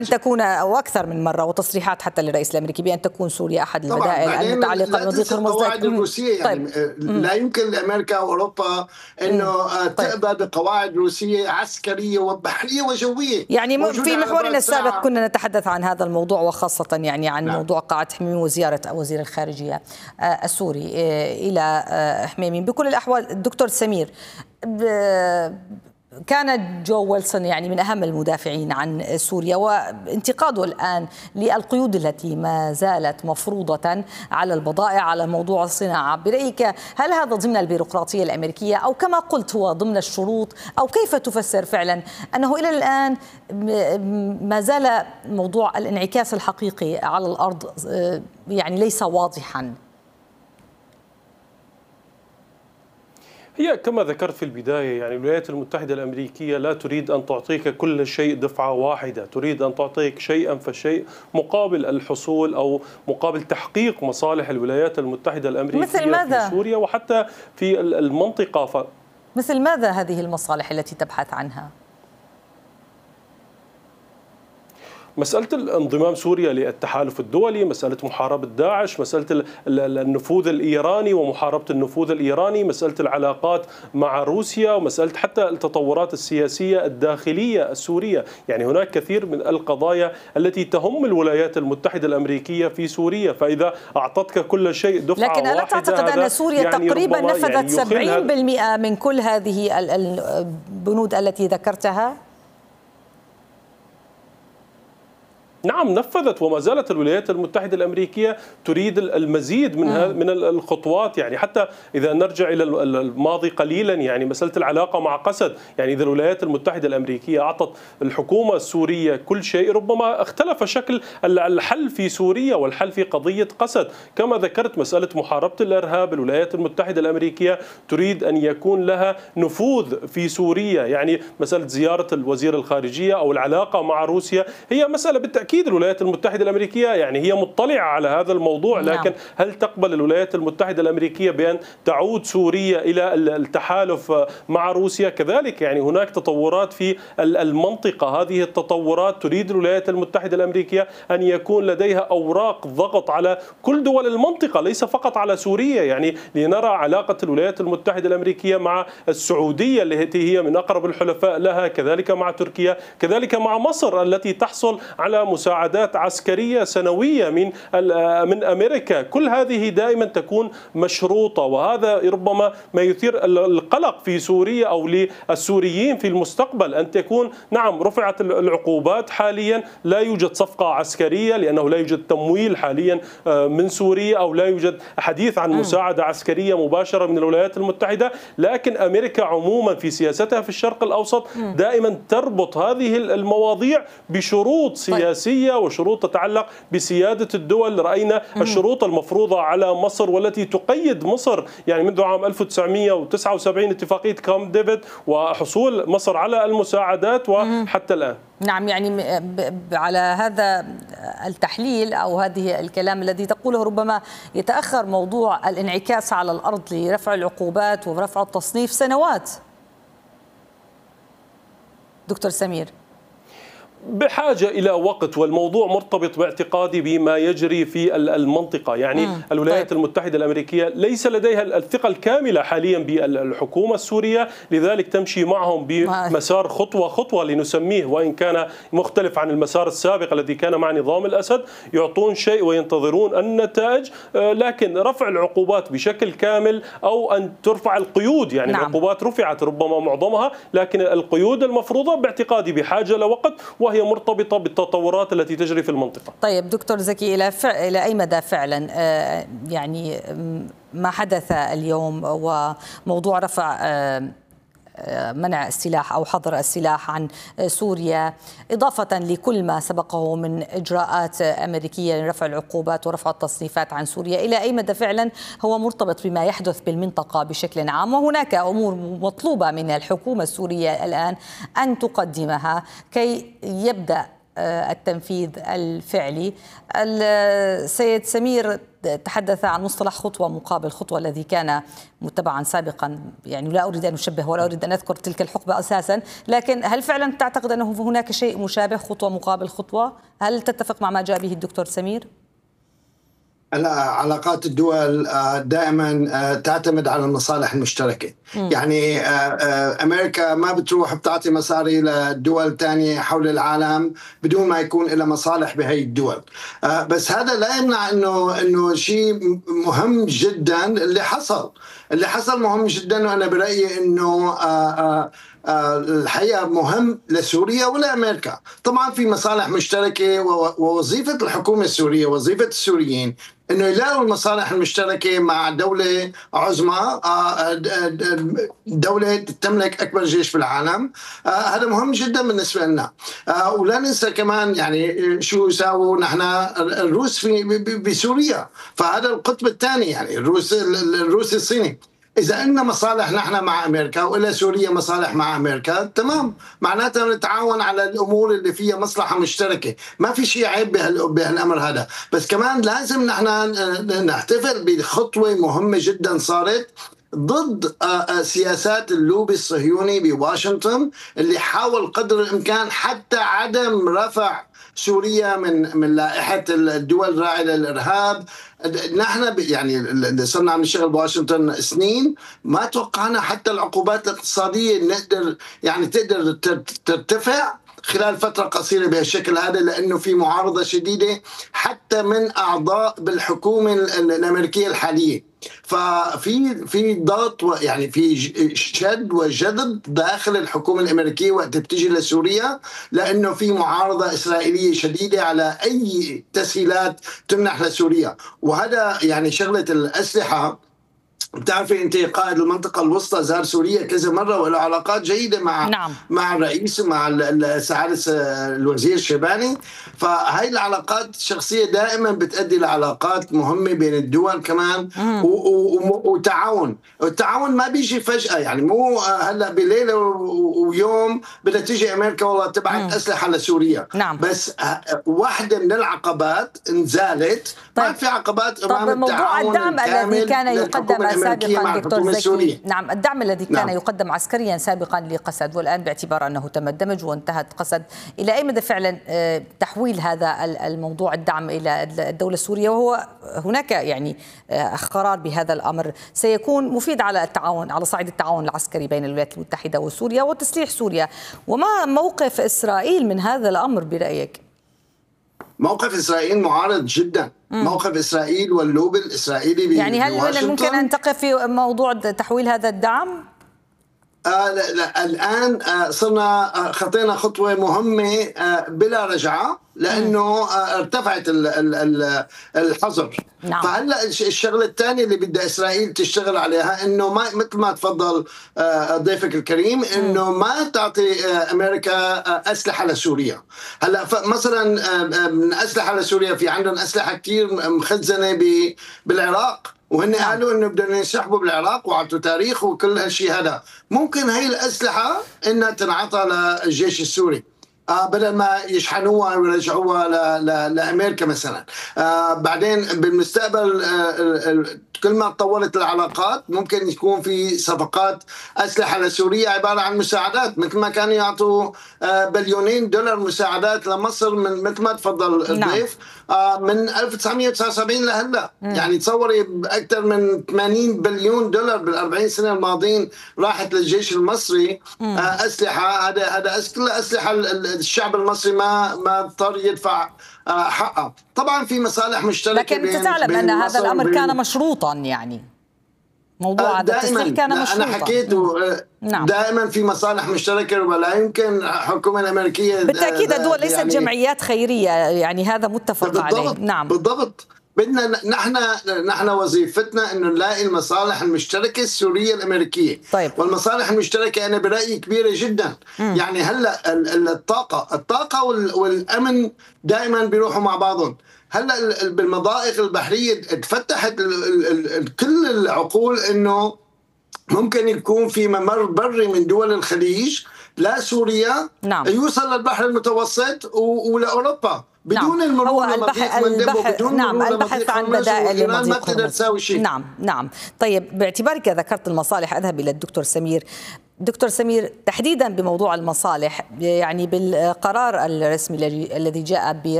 أن تكون أو أكثر من مرة وتصريحات حتى للرئيس الأمريكي بأن تكون سوريا أحد طبعا البدائل المتعلقة بمضيق هرمز. القواعد الروسية يعني لا يمكن لأمريكا وأوروبا أنه تقبل بقواعد روسية عسكرية وبحرية وجوية. يعني في محورنا السابق كنا نتحدث عن هذا الموضوع، وخاصة يعني عن موضوع قاعة حميميم وزيارة وزير الخارجية السوري إلى حميميم. بكل الأحوال دكتور سمير، كان جو ويلسون يعني من أهم المدافعين عن سوريا، وانتقاده الآن للقيود التي ما زالت مفروضة على البضائع على موضوع الصناعة، برأيك هل هذا ضمن البيروقراطية الأمريكية أو كما قلت هو ضمن الشروط، أو كيف تفسر فعلا أنه إلى الآن ما زال موضوع الانعكاس الحقيقي على الأرض يعني ليس واضحا؟ هي كما ذكرت في البداية، يعني الولايات المتحدة الأمريكية لا تريد أن تعطيك كل شيء دفعة واحدة، تريد أن تعطيك شيئا فشيء مقابل الحصول أو مقابل تحقيق مصالح الولايات المتحدة الأمريكية مثل ماذا؟ في سوريا وحتى في المنطقة. مثل ماذا هذه المصالح التي تبحث عنها؟ مسألة انضمام سوريا للتحالف الدولي، مسألة محاربة داعش، مسألة النفوذ الإيراني ومحاربة النفوذ الإيراني، مسألة العلاقات مع روسيا، ومسألة حتى التطورات السياسية الداخلية السورية. يعني هناك كثير من القضايا التي تهم الولايات المتحدة الالأمريكية في سوريا، فإذا أعطتك كل شيء دفعة واحدة، لكن ألا تعتقد أن سوريا يعني تقريبا نفذت 70% من كل هذه البنود التي ذكرتها؟ نعم نفذت، وما زالت الولايات المتحدة الأمريكية تريد المزيد من الخطوات. يعني حتى إذا نرجع إلى الماضي قليلا، يعني مسألة العلاقة مع قسد، يعني إذا الولايات المتحدة الأمريكية أعطت الحكومة السورية كل شيء، ربما اختلف شكل الحل في سوريا والحل في قضية قسد. كما ذكرت مسألة محاربة الإرهاب، الولايات المتحدة الأمريكية تريد أن يكون لها نفوذ في سوريا. يعني مسألة زيارة الوزير الخارجية أو العلاقة مع روسيا هي مسألة بالتأكيد الولايات المتحدة الأمريكية يعني هي مطلعة على هذا الموضوع، لكن هل تقبل الولايات المتحدة الأمريكية بأن تعود سوريا إلى التحالف مع روسيا؟ كذلك يعني هناك تطورات في المنطقة، هذه التطورات تريد الولايات المتحدة الأمريكية أن يكون لديها أوراق ضغط على كل دول المنطقة، ليس فقط على سوريا. يعني لنرى علاقة الولايات المتحدة الأمريكية مع السعودية التي هي من أقرب الحلفاء لها، كذلك مع تركيا، كذلك مع مصر التي تحصل على مساعدات عسكرية سنوية من أمريكا. كل هذه دائما تكون مشروطة، وهذا ربما ما يثير القلق في سوريا أو للسوريين في المستقبل، أن تكون نعم رفعت العقوبات حاليا، لا يوجد صفقة عسكرية لأنه لا يوجد تمويل حاليا من سوريا، أو لا يوجد حديث عن مساعدة عسكرية مباشرة من الولايات المتحدة. لكن أمريكا عموما في سياستها في الشرق الأوسط دائما تربط هذه المواضيع بشروط سياسية وشروط تتعلق بسيادة الدول. رأينا الشروط المفروضة على مصر والتي تقيد مصر يعني منذ عام 1979 اتفاقية كامب ديفيد وحصول مصر على المساعدات وحتى الآن. نعم، يعني على هذا التحليل أو هذه الكلام الذي تقوله ربما يتأخر موضوع الانعكاس على الأرض لرفع العقوبات ورفع التصنيف سنوات. دكتور سمير، بحاجة إلى وقت، والموضوع مرتبط باعتقادي بما يجري في المنطقة. يعني الولايات المتحدة الأمريكية ليس لديها الثقة الكاملة حاليا بالحكومة السورية، لذلك تمشي معهم بمسار خطوة خطوة لنسميه، وإن كان مختلف عن المسار السابق الذي كان مع نظام الأسد، يعطون شيء وينتظرون النتائج. لكن رفع العقوبات بشكل كامل أو أن ترفع القيود، يعني العقوبات رفعت ربما معظمها، لكن القيود المفروضة باعتقادي بحاجة لوقت، وهي مرتبطة بالتطورات التي تجري في المنطقة. طيب دكتور زكي، إلى أي مدى فعلا يعني ما حدث اليوم وموضوع رفع منع السلاح أو حظر السلاح عن سوريا، إضافة لكل ما سبقه من إجراءات أمريكية لرفع العقوبات ورفع التصنيفات عن سوريا، إلى أي مدى فعلا هو مرتبط بما يحدث بالمنطقة بشكل عام؟ وهناك أمور مطلوبة من الحكومة السورية الآن أن تقدمها كي يبدأ التنفيذ الفعلي. السيد سمير تحدث عن مصطلح خطوة مقابل خطوة الذي كان متبعا سابقا، يعني لا أريد أن أشبه ولا أريد أن أذكر تلك الحقبة أساسا، لكن هل فعلا تعتقد أنه هناك شيء مشابه خطوة مقابل خطوة؟ هل تتفق مع ما جاء به الدكتور سمير؟ علاقات الدول دائما تعتمد على المصالح المشتركة. يعني أمريكا ما بتروح بتعطي مصاري لدول تانية حول العالم بدون ما يكون لها مصالح بهي الدول. بس هذا لا يمنع إنه شيء مهم جدا اللي حصل مهم جدا، وأنا برأيي إنه الحقيقة مهم لسوريا ولأمريكا. طبعا في مصالح مشتركة، ووظيفة الحكومة السورية وظيفة السوريين انه يلاقوا المصالح المشتركه مع دوله عظمى، دوله تملك اكبر جيش في العالم. هذا مهم جدا بالنسبه لنا. ولا ننسى كمان يعني شو ساووا نحن الروس بسوريا، فهذا القطب الثاني، يعني الروس الصيني. إذا إلنا مصالح نحن مع أمريكا وإلى سوريا مصالح مع أمريكا، تمام، معناتها نتعاون على الأمور اللي فيها مصلحة مشتركة، ما في شيء عيب بهالأمر هذا. بس كمان لازم نحن نحتفل بخطوة مهمة جدا صارت ضد سياسات اللوبي الصهيوني بواشنطن، اللي حاول قدر الإمكان حتى عدم رفع سوريا من لائحة الدول الراعية للإرهاب. نحن يعني صرنا عم نشتغل بواشنطن سنين، ما توقعنا حتى العقوبات الاقتصادية تقدر ترتفع خلال فترة قصيرة بهالشكل هذا، لأنه في معارضة شديدة حتى من أعضاء بالحكومة الأمريكية الحالية. ففي ضغط، يعني في شد وجذب داخل الحكومة الأمريكية وقت بتيجي لسوريا، لأنه في معارضة إسرائيلية شديدة على أي تسهيلات تمنح لسوريا. وهذا يعني شغلة الأسلحة. بتعرفي انت قائد المنطقه الوسطى زار سوريا كذا مره وله علاقات جيده مع الرئيس ومع سعادة الوزير الشيباني. فهي العلاقات الشخصيه دائما بتؤدي لعلاقات مهمه بين الدول كمان، وتعاون. التعاون ما بيجي فجاه، يعني مو هلا بليله ويوم بدها تيجي امريكا والله تبعت اسلحه لسوريا. بس واحده من العقبات انزالت. ما في عقبات امام التعاون الدعم الذي كان يقدم سابقا دكتور زكي. نعم، الدعم الذي كان يقدم عسكريا سابقا لقسد، والآن باعتبار أنه تم الدمج وانتهت قسد، إلى أي مدى فعلا تحويل هذا الموضوع الدعم إلى الدولة السورية، وهو هناك يعني قرار بهذا الأمر سيكون مفيد على التعاون، على صعيد التعاون العسكري بين الولايات المتحدة وسوريا وتسليح سوريا. وما موقف إسرائيل من هذا الأمر برأيك؟ موقف إسرائيل معارض جدا. موقف إسرائيل واللوبي الإسرائيلي يعني هل من الممكن أن تقف في موضوع تحويل هذا الدعم؟ لا الآن صرنا خطينا خطوة مهمة بلا رجعة، لأنه ارتفعت الحظر. فهلا الشغلة الثانية اللي بدها إسرائيل تشتغل عليها إنه ما مثل ما تفضل ضيفك الكريم، إنه ما تعطي أمريكا أسلحة لسوريا. هلا مثلا من أسلحة لسوريا، في عندهم أسلحة كتير مخزنة بالعراق، وهن قالوا انه بدنا ينسحبوا بالعراق وعطوا تاريخ وكل هالشيء هذا. ممكن هي الاسلحه انها تنعطى للجيش السوري بدل ما يشحنوها ويرجعوها لامريكا مثلا. بعدين بالمستقبل كل ما تطورت العلاقات ممكن يكون في صفقات اسلحه لسوريا عباره عن مساعدات، مثل ما كانوا يعطوا بليونين دولار مساعدات لمصر من مثل ما تفضل الضيف من 1979 لهلا. يعني تصوري اكثر من 80 بليون دولار بال40 سنه الماضيين راحت للجيش المصري اسلحه. هذا كلها اسلحه الشعب المصري ما اضطر يدفع حقها. طبعا في مصالح مشتركه، لكن تعلم ان هذا الامر كان مشروطا، يعني موضوع هذا التسليح كان مشروطا. انا حكيت دائما في مصالح مشتركه، ولا يمكن الحكومه الامريكيه بالتاكيد الدول ليست يعني جمعيات خيريه، يعني هذا متفق عليه. نعم بالضبط. بدنا نحن وظيفتنا انه نلاقي المصالح المشتركه السوريه الامريكيه. طيب. والمصالح المشتركه انا برايي كبيره جدا. يعني هلا الطاقه والامن دائما بيروحوا مع بعضهم. هلا بالمضائق البحريه تفتحت كل العقول انه ممكن يكون في ممر بري من دول الخليج لسوريا نعم. يوصل للبحر المتوسط ولأوروبا بدون المرور لمضيق مندب وبدون نعم البحث عن بدائل ما لمضيق بتقدر تساوي شيء. نعم طيب، باعتبارك ذكرت المصالح أذهب إلى الدكتور سمير. دكتور سمير، تحديدا بموضوع المصالح، يعني بالقرار الرسمي الذي جاء